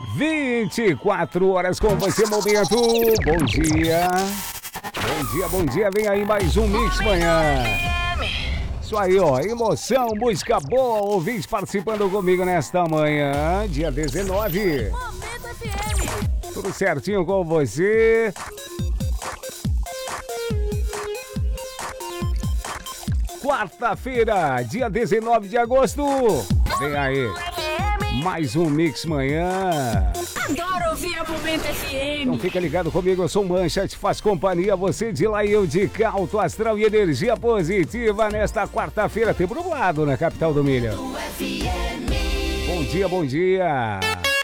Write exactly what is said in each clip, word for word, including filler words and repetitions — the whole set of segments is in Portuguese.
vinte e quatro horas com você, momento. Bom dia. Bom dia, bom dia. Vem aí mais um Mix Manhã. Isso aí, ó. Emoção, música boa. Ouvintes participando comigo nesta manhã, dia dezenove. Momento F M. Tudo certinho com você? Quarta-feira, dia dezenove de agosto. Vem aí. Mais um Mix Manhã. Adoro ouvir a Momento F M. Então fica ligado comigo, eu sou Mancha, te faz companhia, você de lá e eu de cá, alto astral e energia positiva nesta quarta-feira, tempo nublado na capital do Milho. Bom dia, bom dia.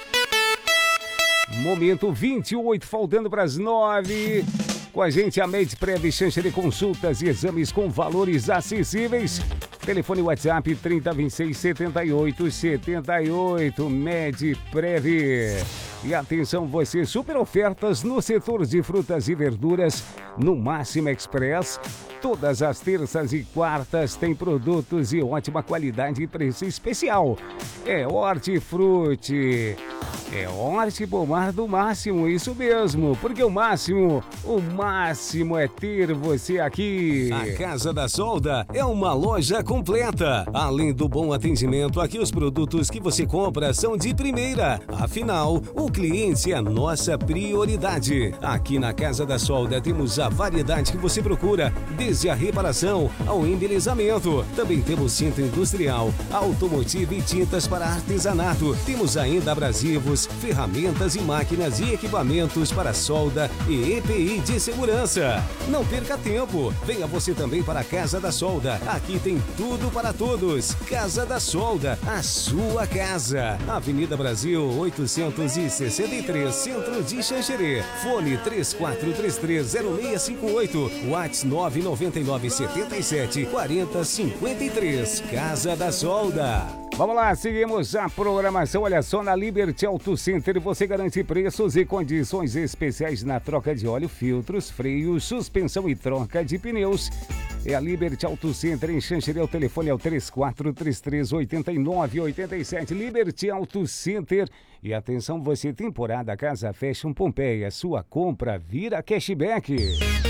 Momento vinte e oito, faltando para as nove. Com a gente a Medprev, Xanxerê Consultas e Exames com valores acessíveis. Telefone WhatsApp trinta, vinte e seis, setenta e oito, setenta e oito, Medprev. E atenção você, super ofertas no setor de frutas e verduras no Máxima Express. Todas as terças e quartas tem produtos de ótima qualidade e preço especial. É Hortifruti. É Horti Pomar do Máximo, isso mesmo, porque o máximo, o máximo é ter você aqui. A Casa da Solda é uma loja completa. Além do bom atendimento, aqui os produtos que você compra são de primeira. Afinal, o cliente é a nossa prioridade. Aqui na Casa da Solda temos a variedade que você procura, desde a reparação ao embelezamento. Também temos centro industrial, automotivo e tintas para artesanato. Temos ainda abrasivos, ferramentas e máquinas e equipamentos para solda e E P I de segurança. Não perca tempo, venha você também para a Casa da Solda. Aqui tem tudo para todos. Casa da Solda, a sua casa. Avenida Brasil oitocentos e sessenta e três, Centro de Xanxerê. Fone três quatro três três, zero seis cinco oito, WhatsApp nove nove nove, sete sete, quatro zero cinco três. Casa da Solda. Vamos lá, seguimos a programação. Olha só, na Liberty Auto Center você garante preços e condições especiais na troca de óleo, filtros, freios, suspensão e troca de pneus. É a Liberty Auto Center em Xanxerê. O telefone é o três quatro três três, oito nove oito sete. Liberty Auto Center. E atenção você, temporada Casa Fashion Pompeia. Sua compra vira cashback.